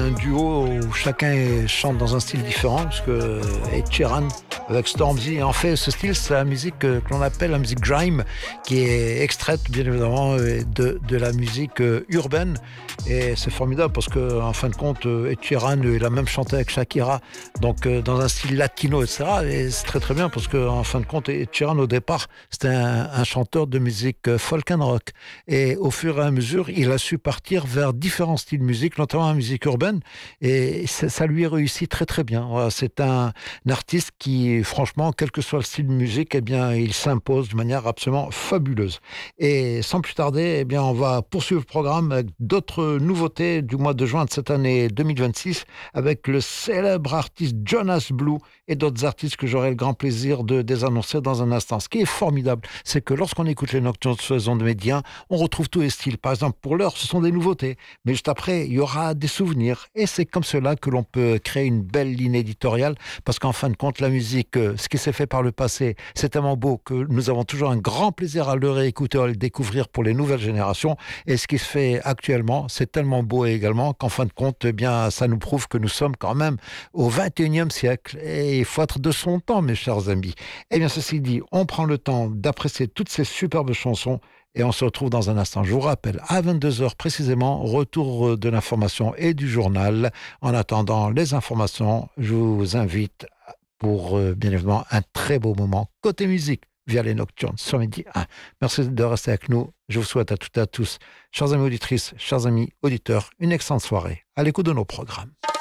un duo où chacun chante dans un style différent, parce que Ed Sheeran avec Stormzy en fait ce style, c'est la musique que l'on appelle la musique grime, qui est extraite bien évidemment de la musique urbaine, et c'est formidable parce que en fin de compte Ed Sheeran il a même chanté avec Shakira, donc dans un style latino, etc. Et c'est très très bien parce que en fin de compte Ed Sheeran au départ c'était un chanteur de musique folk and rock, et au fur et à mesure il a su partir vers différents styles de musique, notamment la musique urbaine, et ça lui réussit très très bien. Voilà, c'est un artiste qui franchement, quel que soit le style de musique, eh bien il s'impose de manière absolument fabuleuse. Et sans plus tarder, eh bien on va poursuivre le programme avec d'autres nouveautés du mois de juin de cette année 2026 avec le célèbre artiste Jonas Blue et d'autres artistes que j'aurai le grand plaisir de désannoncer dans un instant. Ce qui est formidable, c'est que lorsqu'on écoute les Nocturnes sur les ondes médias, on retrouve tous les styles. Par exemple, pour l'heure, ce sont des nouveautés, mais juste après, il y aura des souvenirs, et c'est comme cela que l'on peut créer une belle ligne éditoriale, parce qu'en fin de compte, la musique, ce qui s'est fait par le passé, c'est tellement beau que nous avons toujours un grand plaisir à le réécouter, à le découvrir pour les nouvelles générations, et ce qui se fait actuellement, c'est tellement beau également qu'en fin de compte, eh bien, ça nous prouve que nous sommes quand même au 21e siècle, et il faut être de son temps, mes chers amis. Eh bien, ceci dit, on prend le temps d'apprécier toutes ces superbes chansons, et on se retrouve dans un instant. Je vous rappelle, à 22 heures précisément, retour de l'information et du journal. En attendant les informations, je vous invite pour, bien évidemment, un très beau moment côté musique via les Nocturnes sur Midi 1. Merci de rester avec nous. Je vous souhaite à toutes et à tous, chers amis auditrices, chers amis auditeurs, une excellente soirée à l'écoute de nos programmes.